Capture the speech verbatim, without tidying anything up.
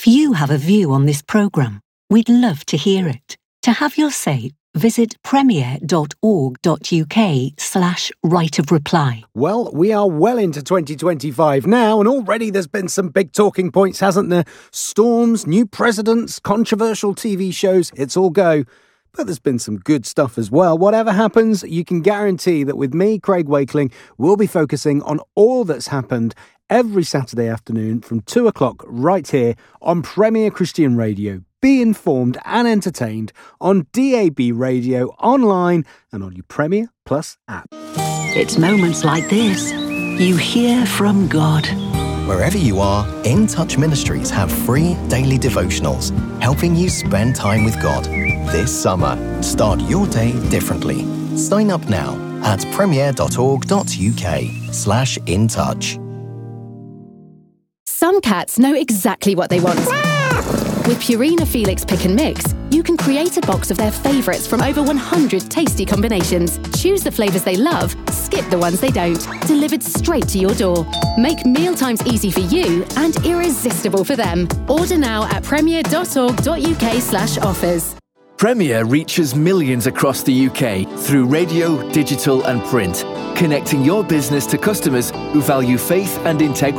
If you have a view on this programme, we'd love to hear it. To have your say, visit premier.org.uk slash right of reply. Well, we are well into twenty twenty-five now, and already there's been some big talking points, hasn't there? Storms, new presidents, controversial T V shows, it's all go. But there's been some good stuff as well. Whatever happens, you can guarantee that with me, Craig Wakeling, we'll be focusing on all that's happened every Saturday afternoon from two o'clock right here on Premier Christian Radio. Be informed and entertained on D A B radio, online and on your Premier Plus app. It's moments like this you hear from God. Wherever you are, In Touch Ministries have free daily devotionals, helping you spend time with God. This summer, start your day differently. Sign up now at premier.org.uk slash in touch. Some cats know exactly what they want. With Purina Felix Pick and Mix, you can create a box of their favourites from over one hundred tasty combinations. Choose the flavours they love, skip the ones they don't. Delivered straight to your door. Make mealtimes easy for you and irresistible for them. Order now at premier.org.uk slash offers. Premier reaches millions across the U K through radio, digital and print, connecting your business to customers who value faith and integrity.